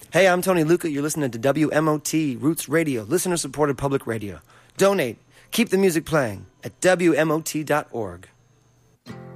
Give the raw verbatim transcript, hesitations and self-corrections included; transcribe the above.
Hey, I'm Tony Luca. You're listening to W M O T Roots Radio, listener-supported public radio. Donate. Keep the music playing at W M O T dot org.